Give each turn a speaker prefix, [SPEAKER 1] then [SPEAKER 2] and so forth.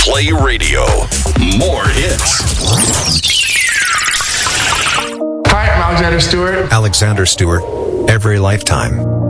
[SPEAKER 1] Play Radio. More hits.
[SPEAKER 2] Hi, I'm Alexander Stewart.
[SPEAKER 3] Alexander Stewart. Every lifetime.